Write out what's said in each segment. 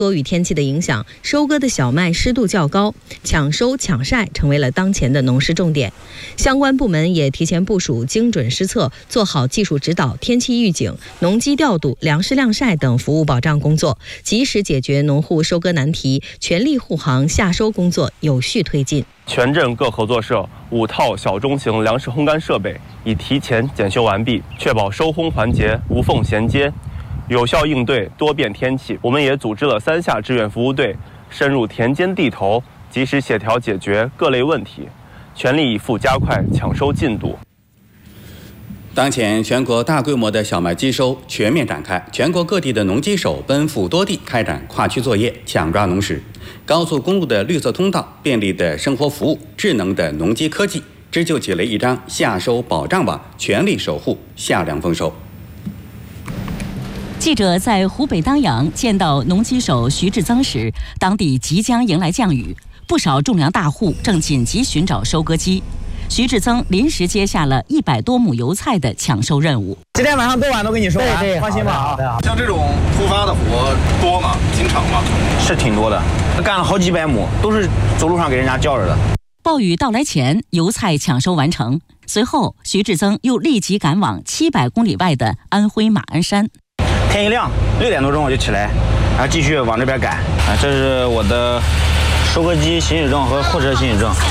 多雨天气的影响，收割的小麦湿度较高，抢收抢晒成为了当前的农事重点。相关部门也提前部署精准施测，做好技术指导、天气预警、农机调度、粮食晾晒等服务保障工作，及时解决农户收割难题，全力护航夏收工作有序推进。 全镇各合作社5套小中型粮食烘干设备已提前检修完毕，确保收烘环节无缝衔接，有效应对多变天气。我们也组织了3下志愿服务队，深入田间地头，及时协调解决各类问题，全力以赴加快抢收进度。 当前全国大规模的小麦机收全面展开，全国各地的农机手奔赴多地开展跨区作业，抢抓农时。高速公路的绿色通道、便利的生活服务、智能的农机科技，织就起了一张夏收保障网，全力守护夏粮丰收。 记者在湖北当阳见到农机手徐志增时，当地即将迎来降雨，不少种粮大户正紧急寻找收割机。徐志增临时接下了100多亩油菜的抢收任务。 今天晚上多晚都给你收完， 对， 放心吧。 像这种突发的活多吗？经常吗？ 是挺多的，干了好几百亩，都是走路上给人家叫着的。 暴雨到来前，油菜抢收完成。随后，徐志增又立即赶往700公里外的安徽马鞍山。 天一亮，6点多钟我就起来，然后继续往这边赶。这是我的收割机行驶证和货车行驶证。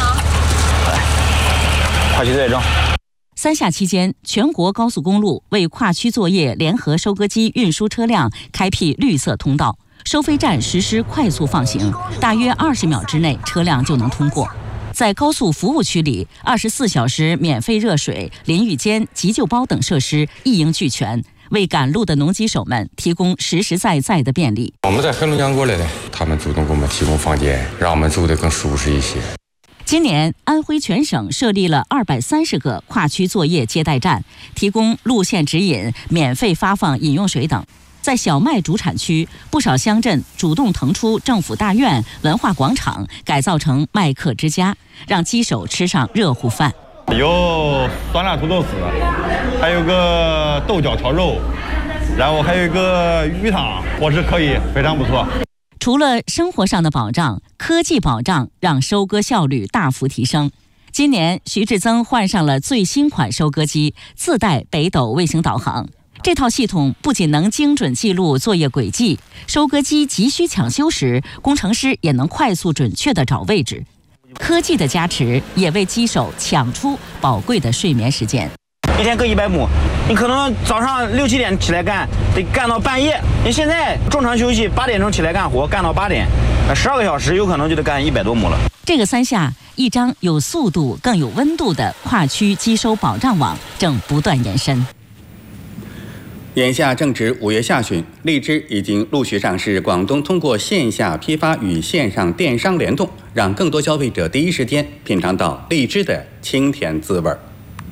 跨区作业证。 3夏期间，全国高速公路为跨区作业联合收割机运输车辆开辟绿色通道，收费站实施快速放行，大约20秒之内车辆就能通过。在高速服务区里，24小时免费热水、淋浴间、急救包等设施一应俱全，为赶路的农机手们提供实实在在的便利。 我们在黑龙江过来的，他们主动给我们提供房间，让我们住得更舒适一些。 今年，安徽全省设立了230个跨区作业接待站，提供路线指引、免费发放饮用水等。在小麦主产区，不少乡镇主动腾出政府大院、文化广场，改造成麦客之家，让机手吃上热乎饭。 有酸辣土豆丝，还有个豆角炒肉，然后还有一个鱼汤，伙食可以，非常不错。 除了生活上的保障，科技保障让收割效率大幅提升。今年，徐志增换上了最新款收割机，自带北斗卫星导航。这套系统不仅能精准记录作业轨迹，收割机急需抢修时，工程师也能快速准确地找位置。科技的加持也为机手抢出宝贵的睡眠时间。 一天割100亩，你可能早上6、7点起来干，得干到半夜。你现在正常休息，8点钟起来干活，干到8点，12个小时，有可能就得干100多亩了。 这个3夏，一张有速度更有温度的跨区机收保障网正不断延伸。 眼下正值5月下旬，荔枝已经陆续上市。广东通过线下批发与线上电商联动，让更多消费者第一时间品尝到荔枝的清甜滋味。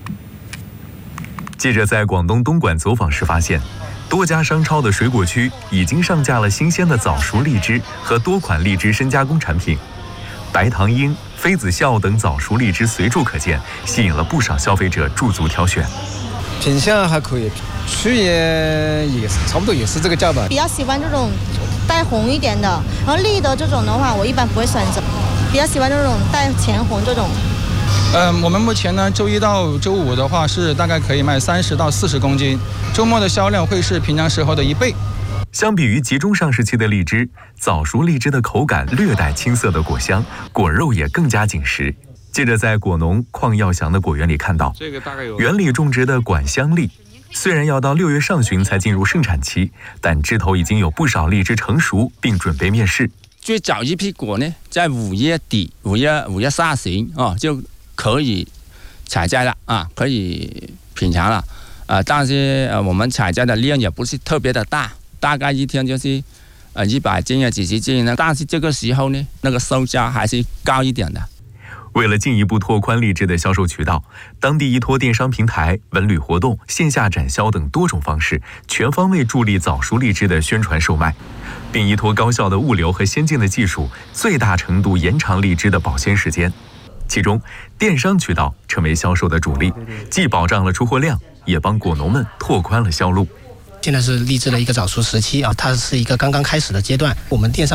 记者在广东东莞走访时发现，多家商超的水果区已经上架了新鲜的早熟荔枝和多款荔枝深加工产品。白糖樱、妃子笑等早熟荔枝随处可见，吸引了不少消费者驻足挑选。 品相还可以，区也是差不多，也是这个价吧。 比较喜欢这种带红一点的，然后绿的这种的话，我一般不会选择，比较喜欢这种带浅红这种。 我们目前呢，周一到周五的话是大概可以卖30到40公斤，周末的销量会是平常时候的1倍。 相比于集中上市期的荔枝，早熟荔枝的口感略带青涩的果香，果肉也更加紧实。记者在果农邝耀祥的果园里看到，园里种植的管香荔，虽然要到6月上旬才进入盛产期，但枝头已经有不少荔枝成熟并准备面世。 最早一批果呢，在5月底、5月下旬就可以采摘了可以品尝了但是我们采摘的量也不是特别的大，大概一天就是100斤啊、几十斤呢。但是这个时候呢，那个售价还是高一点的。 为了进一步拓宽荔枝的销售渠道，当地依托电商平台、文旅活动、线下展销等多种方式，全方位助力早熟荔枝的宣传售卖，并依托高效的物流和先进的技术，最大程度延长荔枝的保鲜时间。其中，电商渠道成为销售的主力，既保障了出货量，也帮果农们拓宽了销路。 现在是荔枝的一个早熟时期它是一个刚刚开始的阶段。我们电商